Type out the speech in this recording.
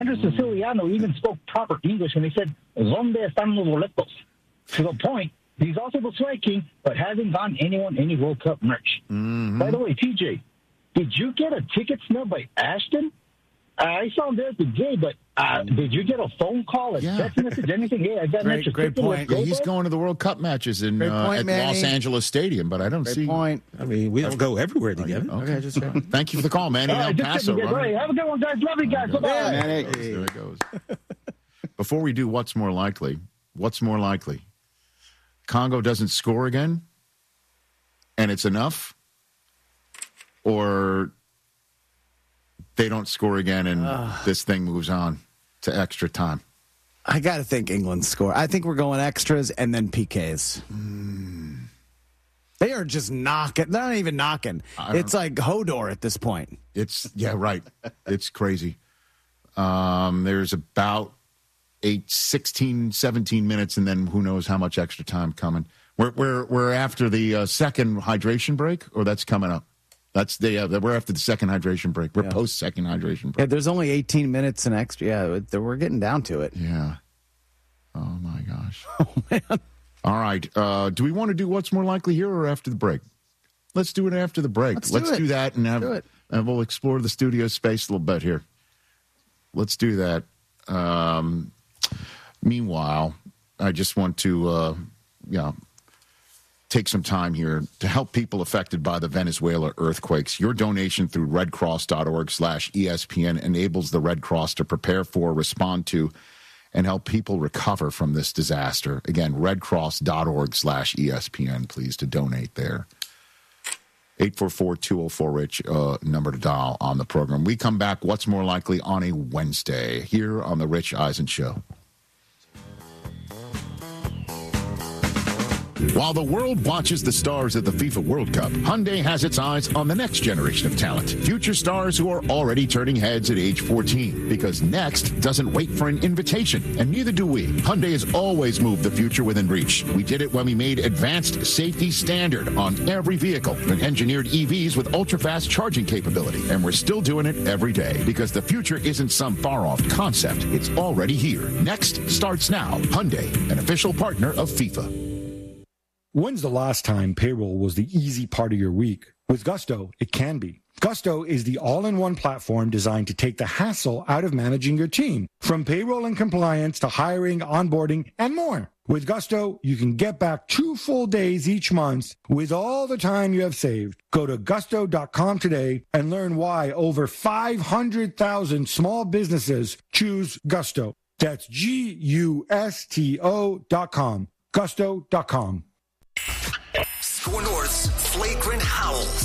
Siciliano even spoke proper English when he said, "Donde están los boletos?" To the point, he's also the swag king, but hasn't gotten anyone any World Cup merch. Mm-hmm. By the way, TJ, did you get a ticket snub by Ashton? I saw him there today, but did you get a phone call, a text message, anything? Yeah, I got an extra great ticket. point. Yeah, he's going to the World Cup matches in at Los Angeles Stadium, but I don't see. Point. I mean, we don't go everywhere together. Okay, just thank you for the call, Manny. El Paso. Right. Have a good one, guys. Love you guys. Bye-bye. There it goes. Before we do what's more likely? Congo doesn't score again, and it's enough? Or they don't score again and this thing moves on to extra time? I got to think England score. I think we're going extras and then PKs. They are just knocking. They're not even knocking. It's like Hodor at this point. Right. It's crazy. There's about 16, 17 minutes, and then who knows how much extra time coming. We're after the second hydration break, or that's coming up? We're after the second hydration break. We're post-second hydration break. Yeah, there's only 18 minutes and extra. Yeah, we're getting down to it. Yeah. Oh, my gosh. Oh, man. All right. Do we want to do what's more likely here or after the break? Let's do it after the break. Let's do that, and we'll explore the studio space a little bit here. Let's do that. Meanwhile, I just want to take some time here to help people affected by the Venezuela earthquakes. Your donation through redcross.org/ESPN enables the Red Cross to prepare for, respond to, and help people recover from this disaster. Again, redcross.org/ESPN, please, to donate there. 844-204-RICH, number to dial on the program. We come back, what's more likely, on a Wednesday here on the Rich Eisen Show. While the world watches the stars at the FIFA World Cup, Hyundai has its eyes on the next generation of talent. Future stars who are already turning heads at age 14. Because next doesn't wait for an invitation, and neither do we. Hyundai has always moved the future within reach. We did it when we made advanced safety standard on every vehicle and engineered EVs with ultra-fast charging capability. And we're still doing it every day because the future isn't some far-off concept. It's already here. Next starts now. Hyundai, an official partner of FIFA. When's the last time payroll was the easy part of your week? With Gusto, it can be. Gusto is the all-in-one platform designed to take the hassle out of managing your team, from payroll and compliance to hiring, onboarding, and more. With Gusto, you can get back 2 full days each month with all the time you have saved. Go to gusto.com today and learn why over 500,000 small businesses choose Gusto. That's GUSTO.com. Gusto.com. Score North's flagrant howl.